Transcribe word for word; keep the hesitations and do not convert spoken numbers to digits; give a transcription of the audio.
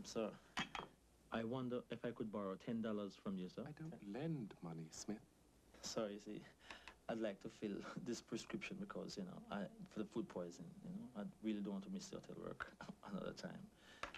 Um, sir, I wonder if I could borrow ten dollars from you, sir. I don't lend money, Smith. Sorry, see, I'd like to fill this prescription because, you know, I, for the food poisoning, you know, I really don't want to miss the hotel work another time.